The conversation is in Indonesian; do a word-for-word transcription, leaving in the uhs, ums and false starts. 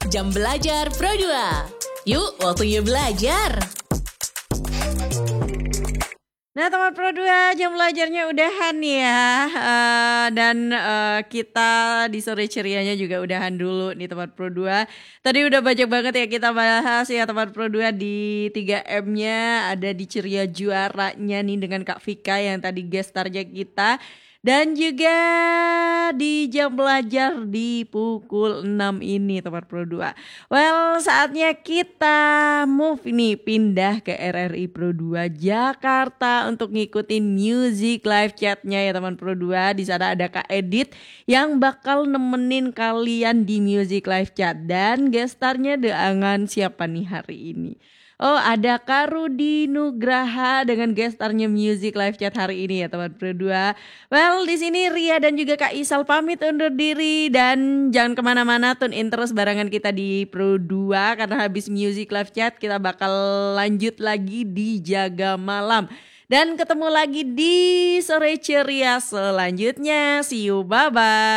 Jam Belajar Pro dua. Yuk, waktunya belajar. Nah teman Pro dua, jam belajarnya udahan ya. uh, Dan uh, kita di sore cerianya juga udahan dulu nih teman Pro dua. Tadi udah banyak banget ya kita bahas ya teman Pro dua. Di tiga M-nya ada di ceria juaranya nih dengan Kak Vika yang tadi guest starnya kita. Dan juga di jam belajar di pukul enam ini teman Pro dua. Well, saatnya kita move nih pindah ke R R I Pro dua Jakarta untuk ngikutin music live chatnya ya teman Pro dua. Di sana ada Kak Edit yang bakal nemenin kalian di music live chat. Dan gestarnya deangan siapa nih hari ini? Oh, ada Kak Rudi Nugraha dengan gestarnya music live chat hari ini ya teman Pro dua. Well, di sini Ria dan juga Kak Isal pamit undur diri dan jangan kemana-mana, tune in terus barengan kita di Pro dua karena habis music live chat kita bakal lanjut lagi di Jaga Malam. Dan ketemu lagi di sore ceria selanjutnya. See you, bye-bye.